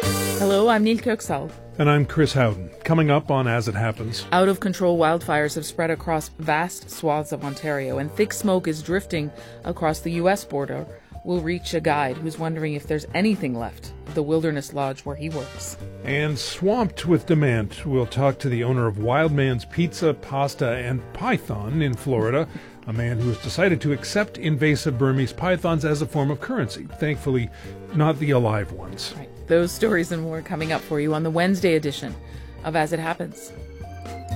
Hello, I'm Neil Kirksall. And I'm Chris Howden. Coming up on As It Happens. Out-of-control wildfires have spread across vast swaths of Ontario, and thick smoke is drifting across the U.S. border. We'll reach a guide who's wondering if there's anything left of the Wilderness Lodge where he works. And swamped with demand, we'll talk to the owner of Wildman's Pizza, Pasta, and Python in Florida, a man who has decided to accept invasive Burmese pythons as a form of currency. Thankfully, not the alive ones. Right. Those stories and more coming up for you on the Wednesday edition of As It Happens.